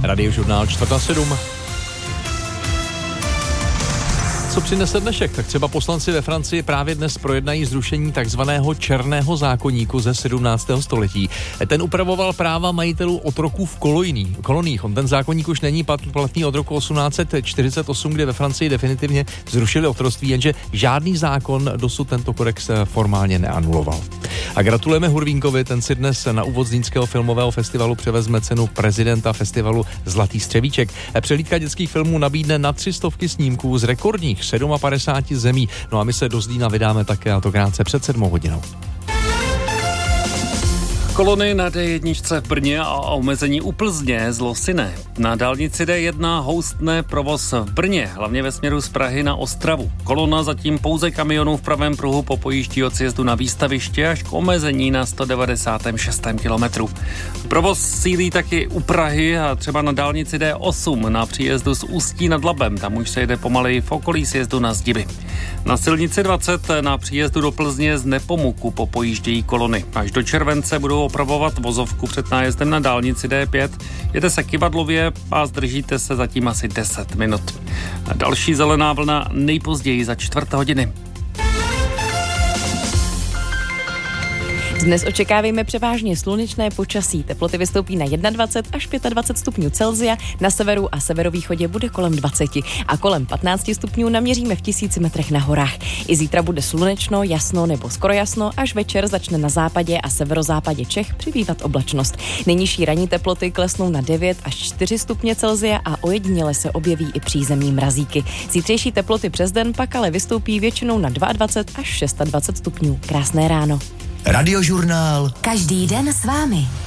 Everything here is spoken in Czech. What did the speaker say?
Radiožurnál 6:45. Co přinese dnešek? Tak třeba poslanci ve Francii právě dnes projednají zrušení takzvaného černého zákoníku ze 17. století. Ten upravoval práva majitelů otroků v koloniích. Ten zákoník už není platný od roku 1848, kdy ve Francii definitivně zrušili otroctví, jenže žádný zákon dosud tento kodex formálně neanuloval. A gratulujeme Hurvínkovi, ten si dnes na úvod Zlínského filmového festivalu převezme cenu prezidenta festivalu Zlatý střevíček. Přehlídka dětských filmů nabídne na 300 snímků z rekordních 57 zemí. No a my se do Zlína vydáme také, a to krátce před 7 hodinou. Kolony na D1 v Brně a omezení u Plzně z Losine. Na dálnici D1 houstne provoz v Brně, hlavně ve směru z Prahy na Ostravu. Kolona zatím pouze kamionů v pravém pruhu popojíždí od sjezdu na výstaviště až k omezení na 196. kilometru. Provoz sílí taky u Prahy a třeba na dálnici D8 na příjezdu z Ústí nad Labem. Tam už se jede pomaleji v okolí sjezdu na Zdiby. Na silnici 20 na příjezdu do Plzně z Nepomuku popojíždějí kolony. Až do července budou opravovat vozovku před nájezdem na dálnici D5. Jede se kyvadlově a zdržíte se zatím asi 10 minut. Další zelená vlna nejpozději za 4:15. Dnes očekávejme převážně slunečné počasí. Teploty vystoupí na 21 až 25 stupňů Celsia, na severu a severovýchodě bude kolem 20 a kolem 15 stupňů naměříme v 1000 metrech na horách. I zítra bude slunečno, jasno nebo skoro jasno, až večer začne na západě a severozápadě Čech přibývat oblačnost. Nejnižší ranní teploty klesnou na 9 až 4 stupně Celsia a ojediněle se objeví i přízemní mrazíky. Zítřejší teploty přes den pak ale vystoupí většinou na 22 až 26 stupňů. Krásné ráno. Radiožurnál. Každý den s vámi.